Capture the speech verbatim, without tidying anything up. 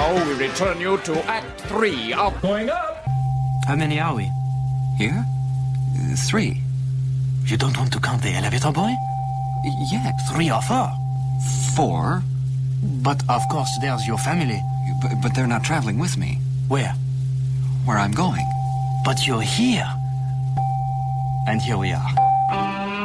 now we return you to Act Three of Going Up. How many are we? Here? Uh, three. You don't want to count the elevator boy? Yes. Three or four? Four. But of course there's your family. But, but they're not traveling with me. Where? Where I'm going. But you're here. And here we are.